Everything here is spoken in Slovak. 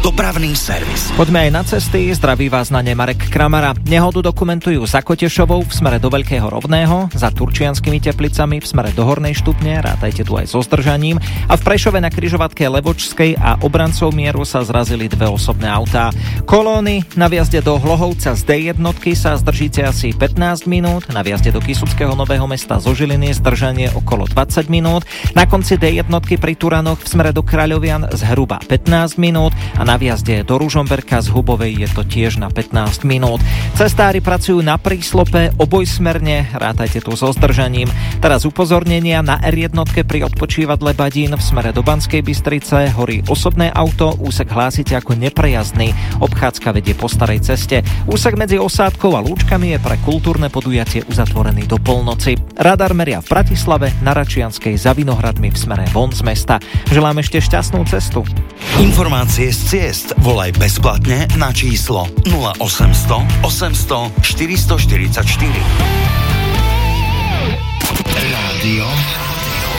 Dopravný servis. Poďme aj na cesty, zdraví vás na ne Marek Kramara. Nehodu dokumentujú za Kotešovou v smere do Veľkého Rovného, za Turčianskými Teplicami v smere do Hornej Štupne, rátajte tu aj so zdržaním, a v Prešove na križovatke Levočskej a obrancov mieru sa zrazili dve osobné autá. Kolóny na vjazde do Hlohovca z D1 sa zdržíte asi 15 minút, na vjazde do Kysuckého Nového Mesta zo Žiliny zdržanie okolo 20 minút, na konci D1 pri Turanoch v smere do Kráľovian zhruba 15 minút a na vjazde do Ružomberka z Hubovej je to tiež na 15 minút. Cestári pracujú na príslope obojsmerne, rátajte tu so zdržaním. Teraz upozornenia na R1 pri odpočívadle Badín v smere do Banskej Bystrice horí osobné auto, úsek hlásite ako neprejazdný, obchádzka vedie po starej ceste. Úsek medzi Osádkou a Lúčkami je pre kultúrne podujatie uzatvorený do polnoci. Radar meria v Bratislave, na Račianskej, za Vinohradmi v smere von z mesta. Želám ešte šťastnú cestu. Informácie z ciest volaj bezplatne na číslo 0800 800 444.